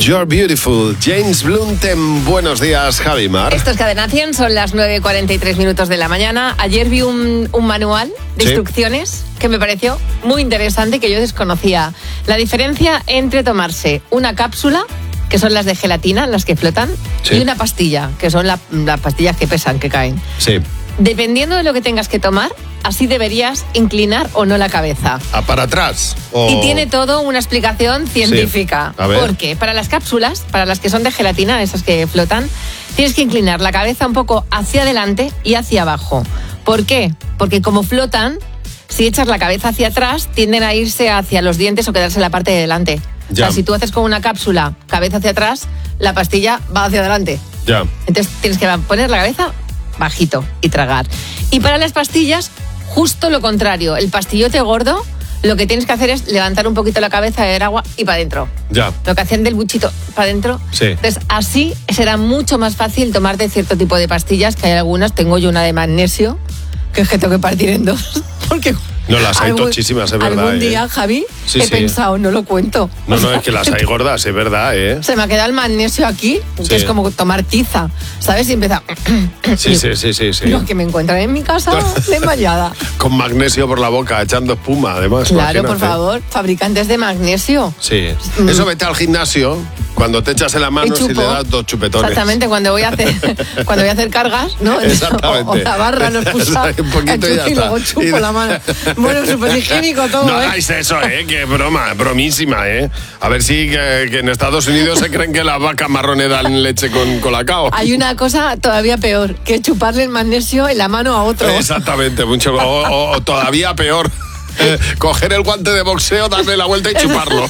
You're Beautiful. James Blunt en Buenos Días, Javi Mar. Esto es Cadena 100, son las 9:43 de la mañana. Ayer vi un manual de instrucciones que me pareció muy interesante, que yo desconocía. La diferencia entre tomarse una cápsula, que son las de gelatina, las que flotan, y una pastilla, que son las pastillas que pesan, que caen. Sí. Dependiendo de lo que tengas que tomar, así deberías inclinar o no la cabeza. ¿Para atrás? Y tiene todo una explicación científica. Sí. A ver. Porque para las cápsulas, para las que son de gelatina, esas que flotan, tienes que inclinar la cabeza un poco hacia adelante y hacia abajo. ¿Por qué? Porque como flotan, si echas la cabeza hacia atrás, tienden a irse hacia los dientes o quedarse en la parte de delante. Ya. O sea, si tú haces con una cápsula cabeza hacia atrás, la pastilla va hacia adelante. Ya. Entonces tienes que poner la cabeza bajito y tragar. Y para las pastillas, justo lo contrario. El pastillote gordo, lo que tienes que hacer es levantar un poquito la cabeza del agua y para adentro. Ya. Lo que hacían del buchito para adentro. Sí. Entonces, así será mucho más fácil tomarte cierto tipo de pastillas, que hay algunas. Tengo yo una de magnesio, que es que tengo que partir en dos. Porque no, las hay tochísimas, es verdad. Algún día, Javi, he pensado, no lo cuento. No, es que las hay gordas, es verdad, ¿eh? Se me ha quedado el magnesio aquí, que es como tomar tiza, ¿sabes? Y empieza... Sí. Lo que me encuentran en mi casa, desmayada. Con magnesio por la boca, echando espuma, además. Claro, imagínate. por favor, fabricantes de magnesio. Sí. Eso, vete al gimnasio, cuando te echas en la mano y le das 2 chupetones. Exactamente, cuando voy a hacer cargas, ¿no? Exactamente. O la barra nos puso un poquito y ya está. luego chupo la mano. Bueno, súper higiénico todo, No hagáis eso, que broma, bromísima, A ver si que en Estados Unidos se creen que las vacas marrones dan leche con colacao. Hay una cosa todavía peor, que chuparle el magnesio en la mano a otro. Exactamente, mucho, o todavía peor. Coger el guante de boxeo, darle la vuelta y chuparlo.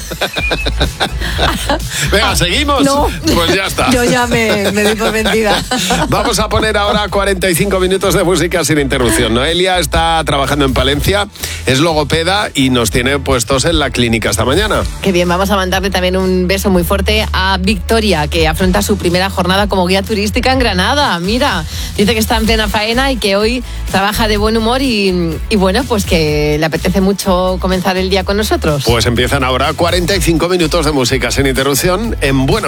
Venga, ¿seguimos? No, pues ya está. Yo ya me doy por vencida. Vamos a poner ahora 45 minutos de música sin interrupción. Noelia está trabajando en Palencia, es logopeda y nos tiene puestos en la clínica esta mañana. Qué bien, vamos a mandarle también un beso muy fuerte a Victoria, que afronta su primera jornada como guía turística en Granada. Mira, dice que está en plena faena y que hoy trabaja de buen humor y bueno, pues que le apetece mucho comenzar el día con nosotros. Pues empiezan ahora 45 minutos de música sin interrupción en Buenos